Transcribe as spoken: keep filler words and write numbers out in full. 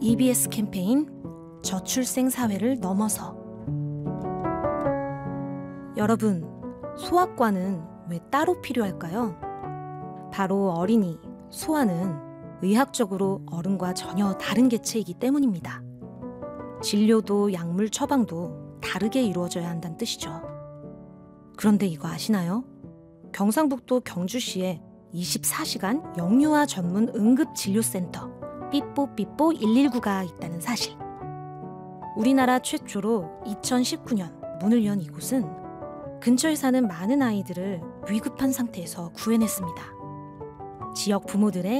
이비에스 캠페인 저출생 사회를 넘어서. 여러분, 소아과는 왜 따로 필요할까요? 바로 어린이, 소아는 의학적으로 어른과 전혀 다른 개체이기 때문입니다. 진료도 약물 처방도 다르게 이루어져야 한다는 뜻이죠. 그런데 이거 아시나요? 경상북도 경주시에 이십사 시간 영유아 전문 응급진료센터 삐뽀삐뽀 일일구가 있다는 사실. 우리나라 최초로 이천십구 년 문을 연 이곳은 근처에 사는 많은 아이들을 위급한 상태에서 구해냈습니다. 지역 부모들의